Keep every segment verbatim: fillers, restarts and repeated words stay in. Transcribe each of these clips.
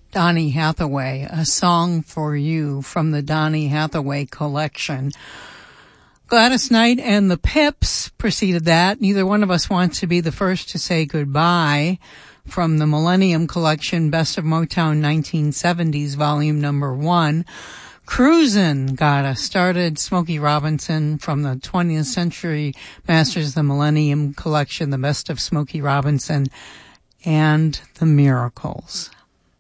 Donny Hathaway, A Song for You from the Donny Hathaway collection. Gladys Knight and the Pips preceded that. Neither one of us wants to be the first to say goodbye from the Millennium Collection, Best of Motown nineteen seventies, volume number one. Cruisin' got us started. Smokey Robinson from the twentieth Century Masters of the Millennium Collection, the Best of Smokey Robinson and the Miracles.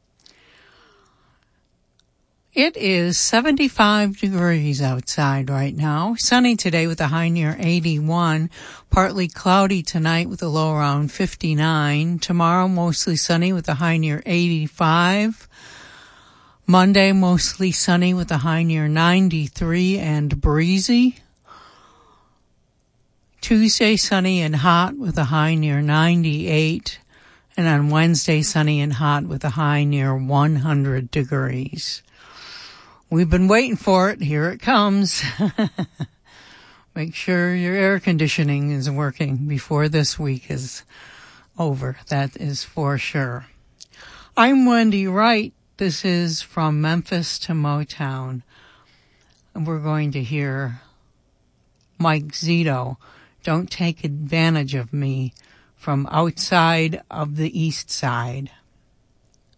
It is seventy-five degrees outside right now. Sunny today with a high near eighty-one. Partly cloudy tonight with a low around fifty-nine. Tomorrow mostly sunny with a high near eighty-five. Monday mostly sunny with a high near ninety-three and breezy. Tuesday sunny and hot with a high near ninety-eight. And on Wednesday sunny and hot with a high near one hundred degrees. We've been waiting for it. Here it comes. Make sure your air conditioning is working before this week is over. That is for sure. I'm Wendy Wright. This is From Memphis to Motown. And we're going to hear Mike Zito, Don't Take Advantage of Me, from Outside of the East Side.